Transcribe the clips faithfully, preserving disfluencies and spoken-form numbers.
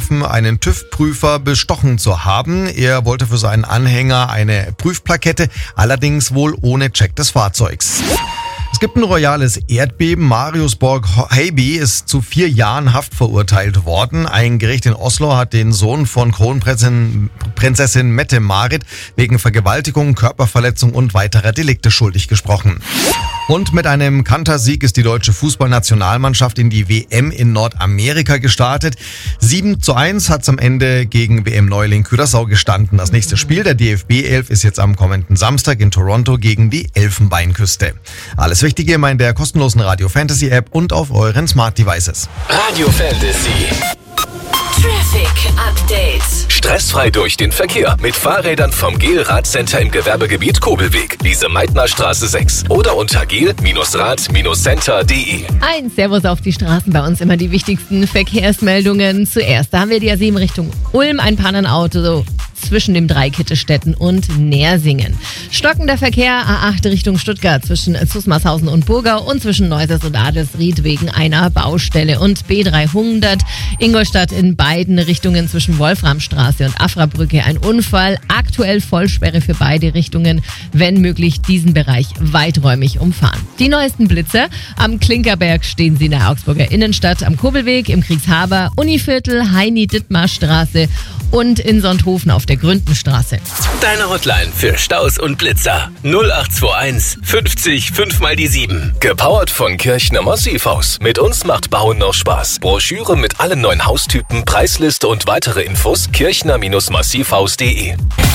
vorgeworfen, einen TÜV-Prüfer bestochen zu haben. Er wollte für seinen Anhänger eine Prüfplakette, allerdings wohl ohne Check des Fahrzeugs. Es gibt ein royales Erdbeben. Marius Borg-Heiby ist zu vier Jahren Haft verurteilt worden. Ein Gericht in Oslo hat den Sohn von Kronprinzessin Prinzessin Mette-Marit wegen Vergewaltigung, Körperverletzung und weiterer Delikte schuldig gesprochen. Und mit einem Kantersieg ist die deutsche Fußballnationalmannschaft in die W M in Nordamerika gestartet. sieben zu eins hat es am Ende gegen W M-Neuling Curaçao gestanden. Das nächste Spiel der D F B elf ist jetzt am kommenden Samstag in Toronto gegen die Elfenbeinküste. Alles Wichtige immer in der kostenlosen Radio Fantasy App und auf euren Smart Devices. Radio Fantasy. Traffic Update. Stressfrei durch den Verkehr mit Fahrrädern vom Gel Radcenter im Gewerbegebiet Kobelweg, Lise Meitner Straße sechs oder unter gel Rad Center punkt de. Ein Servus auf die Straßen, bei uns immer die wichtigsten Verkehrsmeldungen. Zuerst, da haben wir die A sieben Richtung Ulm, ein Pannenauto zwischen dem Dreikittestetten und Nersingen. Stockender Verkehr A acht Richtung Stuttgart zwischen Zusmarshausen und Burgau und zwischen Neuses und Adelsried wegen einer Baustelle. Und B dreihundert Ingolstadt in beiden Richtungen zwischen Wolframstraße und Afrabrücke ein Unfall. Aktuell Vollsperre für beide Richtungen, wenn möglich diesen Bereich weiträumig umfahren. Die neuesten Blitze: am Klinkerberg stehen sie in der Augsburger Innenstadt, am Kobelweg, im Kriegshaber, Univiertel, Heini-Dittmar-Straße und in Sonthofen auf der Gründenstraße. Deine Hotline für Staus und Blitzer null acht zwei eins fünfzig fünf mal die sieben. Gepowert von Kirchner Massivhaus. Mit uns macht Bauen noch Spaß. Broschüre mit allen neuen Haustypen, Preisliste und weitere Infos kirchner Massivhaus punkt de.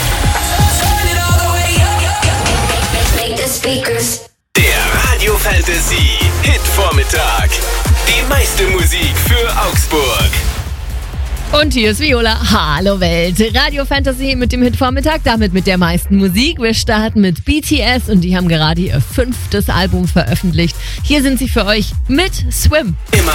Der Radio Fantasy Hit Vormittag. Die meiste Musik für Augsburg. Und hier ist Viola. Hallo Welt. Radio Fantasy mit dem Hitvormittag, damit mit der meisten Musik. Wir starten mit B T S und die haben gerade ihr fünftes Album veröffentlicht. Hier sind sie für euch mit Swim. Immer